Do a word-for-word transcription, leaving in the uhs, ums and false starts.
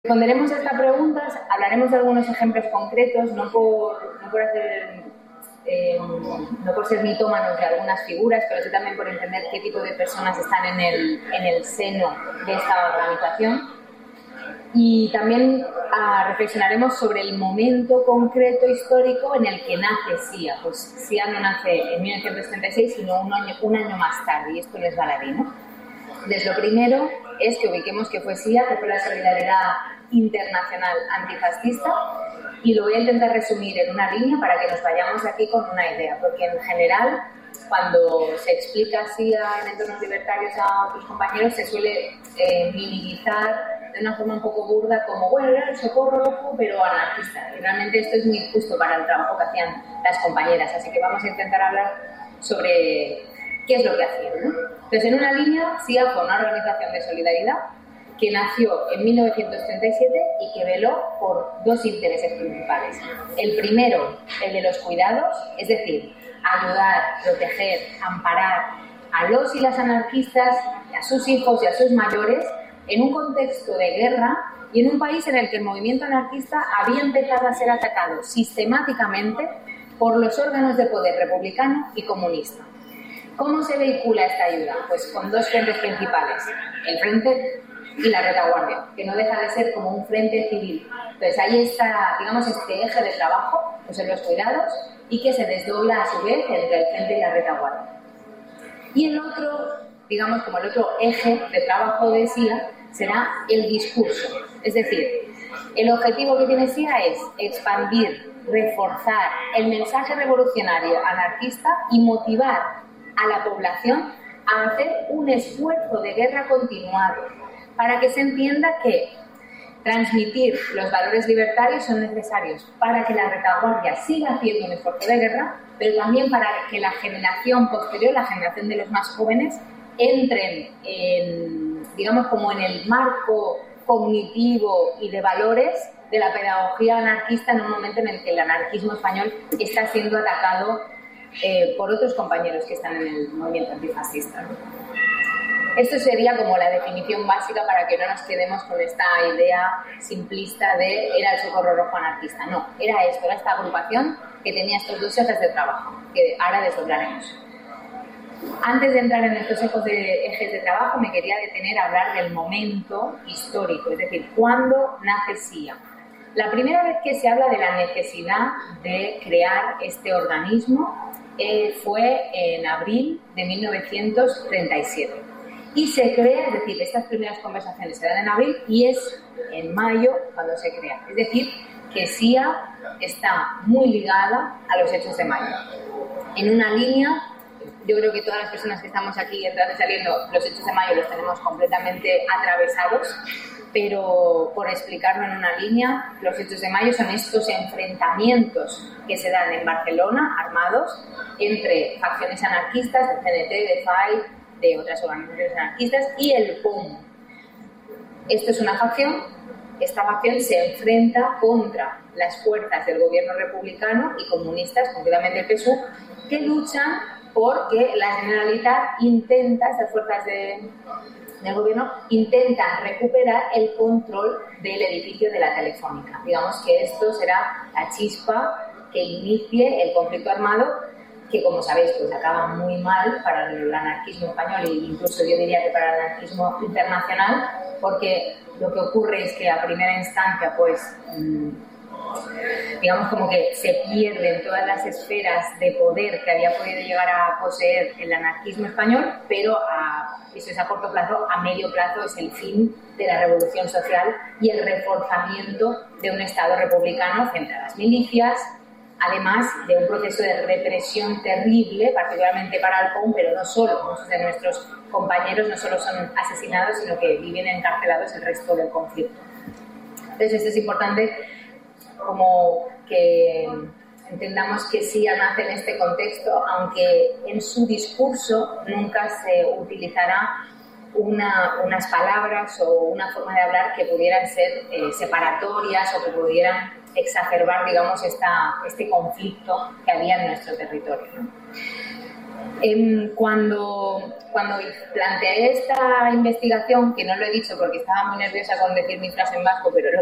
Responderemos a estas preguntas, hablaremos de algunos ejemplos concretos, no por, no por hacer, eh, no por ser mitómanos de algunas figuras, pero sí también por entender qué tipo de personas están en el, en el seno de esta organización. Y también ah, reflexionaremos sobre el momento concreto histórico en el que nace S I A. Pues S I A no nace en mil novecientos treinta y seis, sino un año, un año más tarde, y esto no es baladí, ¿no? Entonces, lo primero es que ubiquemos que fue S I A, que fue la Solidaridad Internacional Antifascista, y lo voy a intentar resumir en una línea para que nos vayamos de aquí con una idea, porque en general, cuando se explica S I A en entornos libertarios a otros compañeros, se suele eh, minimizar de una forma un poco burda como, bueno, era el Socorro Rojo, pero anarquista. Y realmente esto es muy injusto para el trabajo que hacían las compañeras, así que vamos a intentar hablar sobre qué es lo que hacían, ¿no? Entonces, en una línea, S I A fue una organización de solidaridad que nació en mil novecientos treinta y siete y que veló por dos intereses principales. El primero, el de los cuidados, es decir, ayudar, proteger, amparar a los y las anarquistas, a sus hijos y a sus mayores, en un contexto de guerra y en un país en el que el movimiento anarquista había empezado a ser atacado sistemáticamente por los órganos de poder republicano y comunista. ¿Cómo se vehicula esta ayuda? Pues con dos frentes principales, el frente y la retaguardia, que no deja de ser como un frente civil. Entonces ahí está, digamos, este eje de trabajo, pues en los cuidados, y que se desdobla a su vez entre el frente y la retaguardia. Y el otro, digamos, como el otro eje de trabajo de S I A, será el discurso. Es decir, el objetivo que tiene S I A es expandir, reforzar el mensaje revolucionario anarquista y motivar a la población a hacer un esfuerzo de guerra continuado, para que se entienda que transmitir los valores libertarios son necesarios para que la retaguardia siga haciendo un esfuerzo de guerra, pero también para que la generación posterior, la generación de los más jóvenes, entren en, digamos, como en el marco cognitivo y de valores de la pedagogía anarquista en un momento en el que el anarquismo español está siendo atacado eh, por otros compañeros que están en el movimiento antifascista, ¿no? Esto sería como la definición básica para que no nos quedemos con esta idea simplista de era el Socorro Rojo anarquista. No, era esto, era esta agrupación que tenía estos dos ejes de trabajo, que ahora desdoblaremos. Antes de entrar en estos ejes de, ejes de trabajo, me quería detener a hablar del momento histórico, es decir, ¿cuándo nace S I A? La primera vez que se habla de la necesidad de crear este organismo eh, fue en abril de mil novecientos treinta y siete. Y se crea, es decir, estas primeras conversaciones se dan en abril y es en mayo cuando se crea. Es decir, que S I A está muy ligada a los hechos de mayo. En una línea, yo creo que todas las personas que estamos aquí entrando y saliendo, los hechos de mayo los tenemos completamente atravesados, pero por explicarlo en una línea, los hechos de mayo son estos enfrentamientos que se dan en Barcelona, armados, entre facciones anarquistas, de C N T, de F A I, de otras organizaciones anarquistas, y el P O M. Esto es una facción, esta facción se enfrenta contra las fuerzas del gobierno republicano y comunistas, concretamente el P S U V, que luchan porque la Generalitat intenta, estas fuerzas de, del gobierno, intentan recuperar el control del edificio de la Telefónica. Digamos que esto será la chispa que inicie el conflicto armado, que, como sabéis, pues acaba muy mal para el anarquismo español e incluso yo diría que para el anarquismo internacional, porque lo que ocurre es que a primera instancia, pues, digamos como que se pierden todas las esferas de poder que había podido llegar a poseer el anarquismo español, pero a, eso es a corto plazo, a medio plazo es el fin de la revolución social y el reforzamiento de un Estado republicano frente a las milicias, además de un proceso de represión terrible, particularmente para el P O M, pero no solo. Muchos de nuestros compañeros no solo son asesinados, sino que viven encarcelados el resto del conflicto. Entonces, esto es importante como que entendamos que S I A nace en este contexto, aunque en su discurso nunca se utilizará una, unas palabras o una forma de hablar que pudieran ser eh, separatorias o que pudieran exacerbar, digamos, esta, este conflicto que había en nuestro territorio, ¿no? Eh, cuando, cuando planteé esta investigación, que no lo he dicho porque estaba muy nerviosa con decir mi frase en vasco, pero lo